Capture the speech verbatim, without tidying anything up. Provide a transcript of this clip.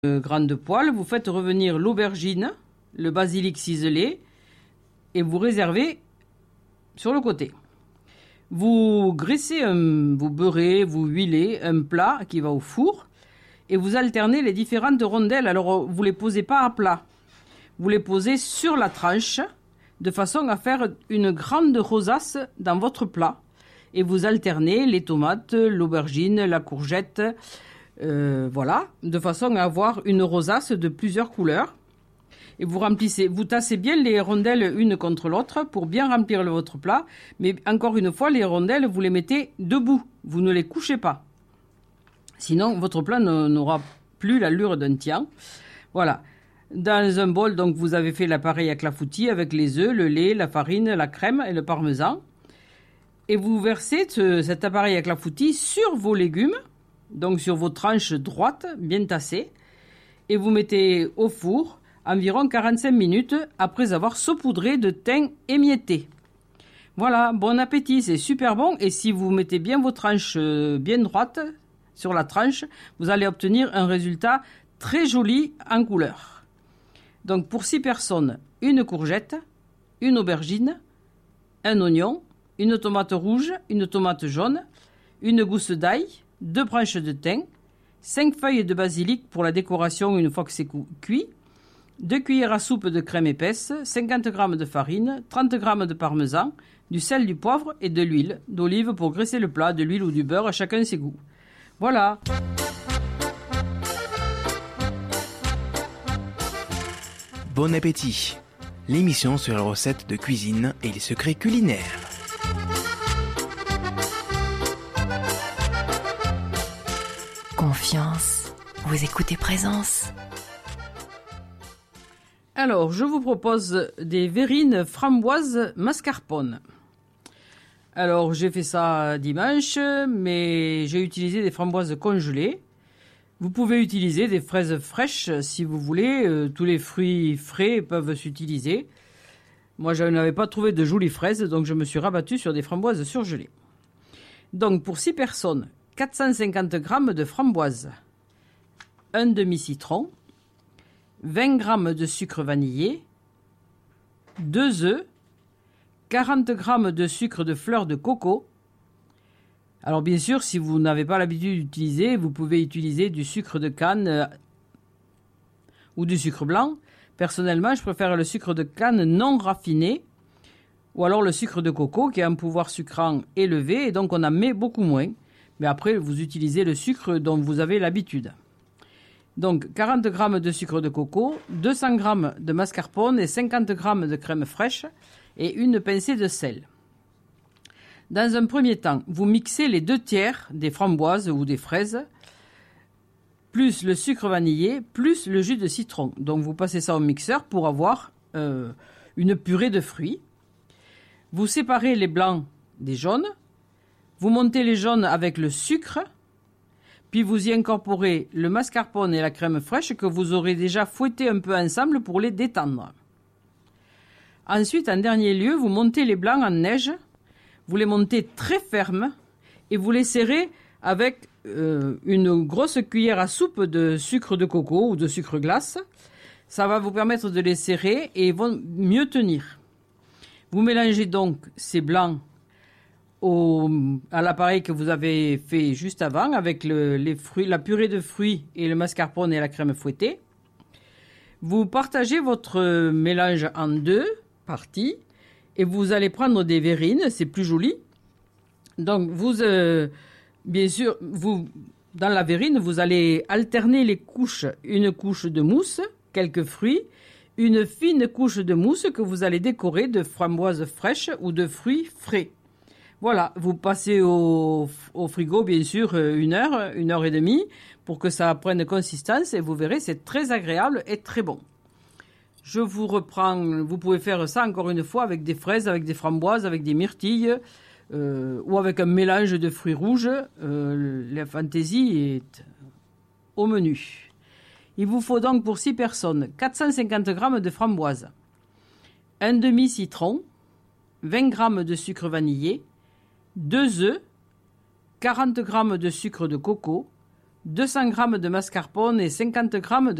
grande poêle, vous faites revenir l'aubergine, le basilic ciselé et vous réservez sur le côté. Vous graissez, un, vous beurrez, vous huilez un plat qui va au four et vous alternez les différentes rondelles. Alors vous ne les posez pas à plat, vous les posez sur la tranche de façon à faire une grande rosace dans votre plat. Et vous alternez les tomates, l'aubergine, la courgette, euh, voilà, de façon à avoir une rosace de plusieurs couleurs. Et vous remplissez, vous tassez bien les rondelles une contre l'autre pour bien remplir le, votre plat. Mais encore une fois, les rondelles, vous les mettez debout, vous ne les couchez pas. Sinon, votre plat n'aura plus l'allure d'un tian. Voilà. Dans un bol, donc, vous avez fait l'appareil à clafoutis avec les œufs, le lait, la farine, la crème et le parmesan. Et vous versez ce, cet appareil à clafoutis sur vos légumes, donc sur vos tranches droites, bien tassées, et vous mettez au four environ quarante-cinq minutes après avoir saupoudré de thym émietté. Voilà, bon appétit, c'est super bon, et si vous mettez bien vos tranches bien droites sur la tranche, vous allez obtenir un résultat très joli en couleur. Donc pour six personnes, une courgette, une aubergine, un oignon, une tomate rouge, une tomate jaune, une gousse d'ail, deux branches de thym, cinq feuilles de basilic pour la décoration une fois que c'est cuit, deux cuillères à soupe de crème épaisse, cinquante grammes de farine, trente grammes de parmesan, du sel, du poivre et de l'huile d'olive pour graisser le plat, de l'huile ou du beurre, à chacun ses goûts. Voilà. Bon appétit. L'émission sur les recettes de cuisine et les secrets culinaires. Confiance, vous écoutez Présence. Alors, je vous propose des verrines framboises mascarpone. Alors, j'ai fait ça dimanche, mais j'ai utilisé des framboises congelées. Vous pouvez utiliser des fraises fraîches si vous voulez. Euh, tous les fruits frais peuvent s'utiliser. Moi, je n'avais pas trouvé de jolies fraises, donc je me suis rabattue sur des framboises surgelées. Donc, pour six personnes, quatre cent cinquante grammes de framboises, un demi-citron, vingt grammes de sucre vanillé, deux œufs, quarante grammes de sucre de fleur de coco. Alors bien sûr, si vous n'avez pas l'habitude d'utiliser, vous pouvez utiliser du sucre de canne euh, ou du sucre blanc. Personnellement, je préfère le sucre de canne non raffiné ou alors le sucre de coco qui a un pouvoir sucrant élevé et donc on en met beaucoup moins. Mais après, vous utilisez le sucre dont vous avez l'habitude. Donc, quarante grammes de sucre de coco, deux cents grammes de mascarpone et cinquante grammes de crème fraîche et une pincée de sel. Dans un premier temps, vous mixez les deux tiers des framboises ou des fraises, plus le sucre vanillé, plus le jus de citron. Donc, vous passez ça au mixeur pour avoir euh, une purée de fruits. Vous séparez les blancs des jaunes. Vous montez les jaunes avec le sucre, puis vous y incorporez le mascarpone et la crème fraîche que vous aurez déjà fouetté un peu ensemble pour les détendre. Ensuite, en dernier lieu, vous montez les blancs en neige, vous les montez très fermes et vous les serrez avec euh, une grosse cuillère à soupe de sucre de coco ou de sucre glace. Ça va vous permettre de les serrer et ils vont mieux tenir. Vous mélangez donc ces blancs Au, à l'appareil que vous avez fait juste avant avec le, les fruits, la purée de fruits et le mascarpone et la crème fouettée. Vous partagez votre mélange en deux parties et vous allez prendre des verrines, c'est plus joli. Donc vous, euh, bien sûr, vous, dans la verrine, vous allez alterner les couches, une couche de mousse, quelques fruits, une fine couche de mousse que vous allez décorer de framboises fraîches ou de fruits frais. Voilà, vous passez au, au frigo, bien sûr, une heure, une heure et demie, pour que ça prenne consistance, et vous verrez, c'est très agréable et très bon. Je vous reprends, vous pouvez faire ça encore une fois avec des fraises, avec des framboises, avec des myrtilles, euh, ou avec un mélange de fruits rouges. Euh, la fantaisie est au menu. Il vous faut donc pour six personnes, quatre cent cinquante grammes de framboises, un demi-citron, vingt grammes de sucre vanillé, deux œufs, quarante grammes de sucre de coco, deux cents grammes de mascarpone et cinquante grammes de